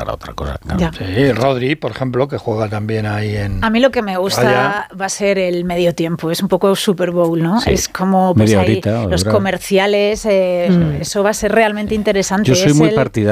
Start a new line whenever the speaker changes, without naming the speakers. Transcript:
consagra otra cosa. Claro.
Sí, Rodri, por ejemplo, que juega también ahí en...
A mí lo que me gusta va a ser el medio tiempo, es un poco Super Bowl, ¿no?
Sí.
Es como pues,
Media
ahí,
horita,
los comerciales, eso va a ser realmente interesante.
Yo soy muy partidario